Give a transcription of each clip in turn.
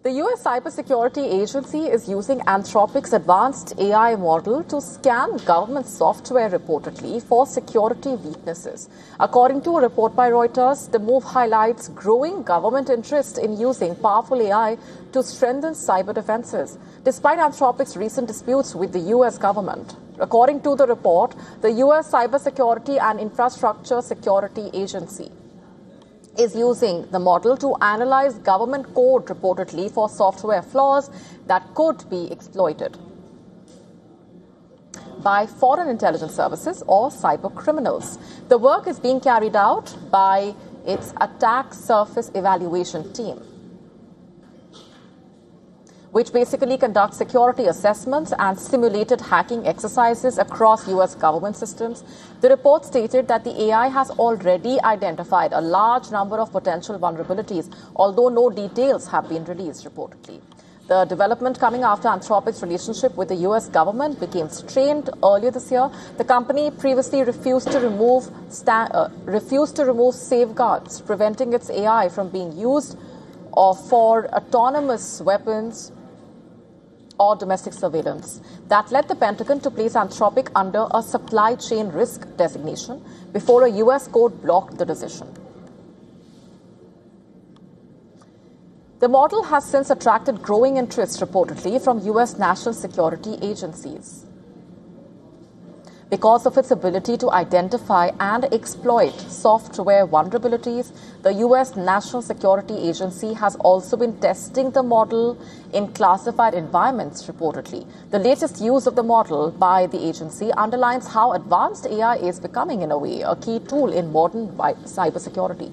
The US Cybersecurity Agency is using Anthropic's advanced AI model to scan government software reportedly for security weaknesses. According to a report by Reuters, the move highlights growing government interest in using powerful AI to strengthen cyber defenses, despite Anthropic's recent disputes with the US government. According to the report, the US Cybersecurity and Infrastructure Security Agency is using the model to analyze government code reportedly for software flaws that could be exploited by foreign intelligence services or cyber criminals. The work is being carried out by its attack surface evaluation team, which basically conducts security assessments and simulated hacking exercises across US government systems. The report stated that the AI has already identified a large number of potential vulnerabilities, although no details have been released reportedly. The development coming after Anthropic's relationship with the US government became strained earlier this year. The company previously refused to remove safeguards preventing its AI from being used for autonomous weapons or domestic surveillance. That led the Pentagon to place Anthropic under a supply chain risk designation before a US court blocked the decision. The model has since attracted growing interest reportedly from US national security agencies because of its ability to identify and exploit software vulnerabilities. The US National Security Agency has also been testing the model in classified environments reportedly. The latest use of the model by the agency underlines how advanced AI is becoming, in a way, a key tool in modern cybersecurity.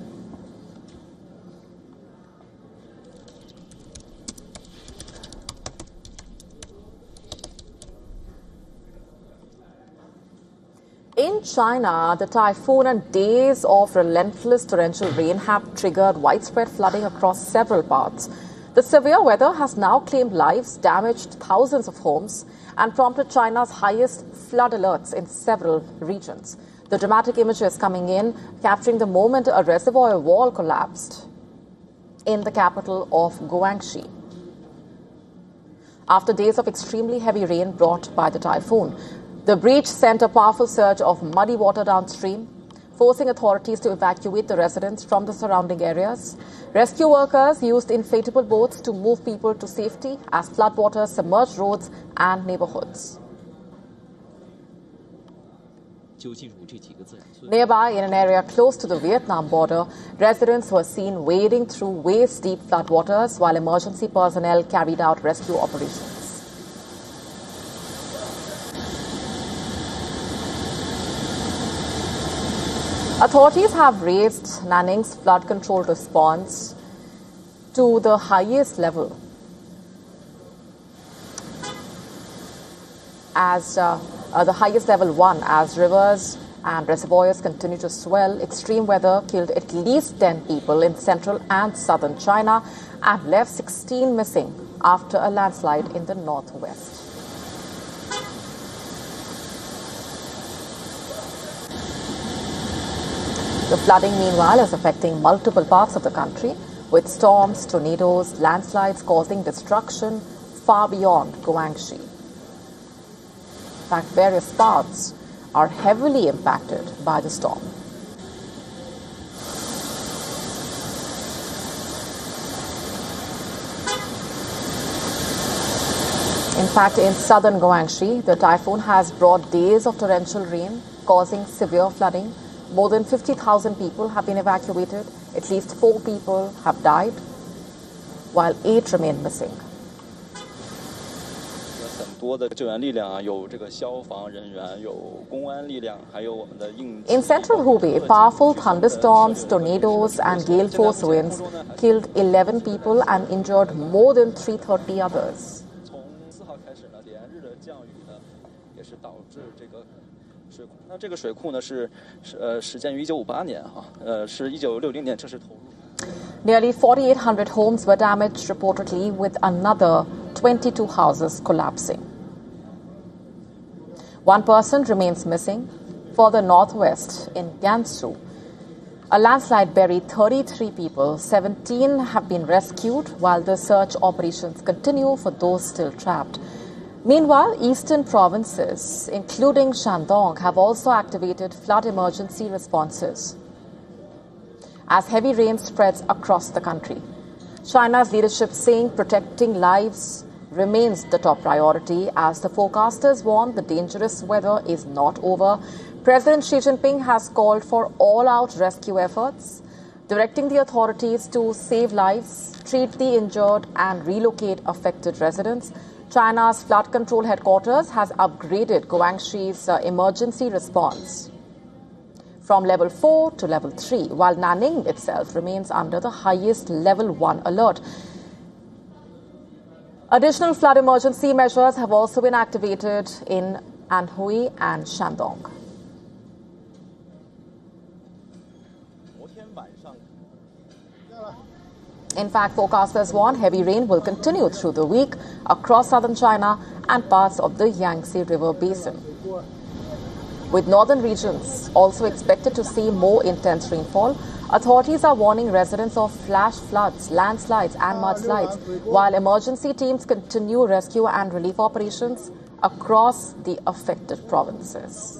In China, the typhoon and days of relentless torrential rain have triggered widespread flooding across several parts. The severe weather has now claimed lives, damaged thousands of homes, and prompted China's highest flood alerts in several regions. The dramatic images coming in, capturing the moment a reservoir wall collapsed in the capital of Guangxi. After days of extremely heavy rain brought by the typhoon, the breach sent a powerful surge of muddy water downstream, forcing authorities to evacuate the residents from the surrounding areas. Rescue workers used inflatable boats to move people to safety as floodwaters submerged roads and neighborhoods. Nearby, in an area close to the Vietnam border, residents were seen wading through waist-deep floodwaters while emergency personnel carried out rescue operations. Authorities have raised Nanning's flood control response to the highest level as the highest level 1 as rivers and reservoirs continue to swell. Extreme weather killed at least 10 people in central and southern China and left 16 missing after a landslide in the northwest. The flooding, meanwhile, is affecting multiple parts of the country, with storms, tornadoes, landslides causing destruction far beyond Guangxi. In fact, various parts are heavily impacted by the storm. In fact, in southern Guangxi, the typhoon has brought days of torrential rain, causing severe flooding. More than 50,000 people have been evacuated. At least 4 people have died, while 8 remain missing. In central Hubei, powerful thunderstorms, tornadoes, and gale force winds killed 11 people and injured more than 330 others. Nearly 4,800 homes were damaged reportedly, with another 22 houses collapsing. 1 person remains missing. Further northwest in Gansu, A landslide buried 33 people. 17 have been rescued while the search operations continue for those still trapped. Meanwhile, eastern provinces, including Shandong, have also activated flood emergency responses as heavy rain spreads across the country. China's leadership saying protecting lives remains the top priority as the forecasters warn the dangerous weather is not over. President Xi Jinping has called for all-out rescue efforts, directing the authorities to save lives, treat the injured and relocate affected residents. China's flood control headquarters has upgraded Guangxi's emergency response from level 4 to level 3, while Nanning itself remains under the highest level 1 alert. Additional flood emergency measures have also been activated in Anhui and Shandong. In fact, forecasters warn heavy rain will continue through the week across southern China and parts of the Yangtze River basin, with northern regions also expected to see more intense rainfall. Authorities are warning residents of flash floods, landslides and mudslides, while emergency teams continue rescue and relief operations across the affected provinces.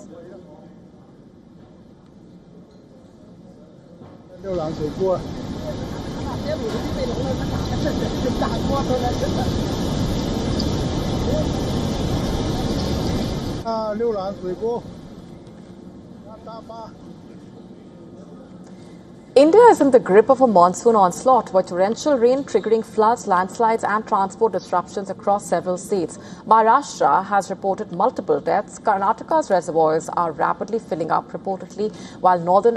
India is in the grip of a monsoon onslaught with torrential rain triggering floods, landslides and transport disruptions across several states. Maharashtra has reported multiple deaths. Karnataka's reservoirs are rapidly filling up reportedly, while northern